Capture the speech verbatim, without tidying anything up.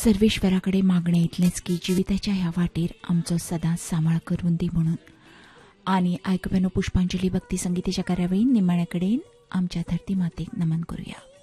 सर्वेश्वराकडे मागणे इतलेंच की जिविताच्या ह्या वाटेर आमचो सदांच सांबाळ करून दी म्हणून. आनी आयकुपेनो पुष्पांजली भक्ती संगीताच्या कार्यावळीन निमाण्या कडेन आमच्या धरती मातेक नमन करूया.